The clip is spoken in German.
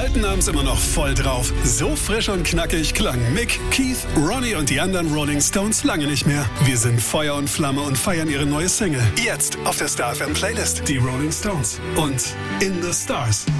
alten haben's immer noch voll drauf. So frisch und knackig klangen Mick, Keith, Ronnie und die anderen Rolling Stones lange nicht mehr. Wir sind Feuer und Flamme und feiern ihre neue Single. Jetzt auf der Star FM Playlist. Die Rolling Stones und In the Stars.